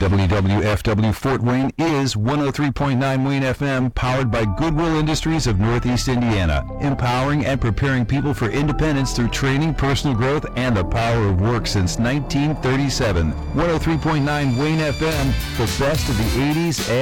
WWFW Fort Wayne is 103.9 Wayne FM, powered by Goodwill Industries of Northeast Indiana, empowering and preparing people for independence through training, personal growth, and the power of work since 1937. 103.9 Wayne FM, the best of the 80s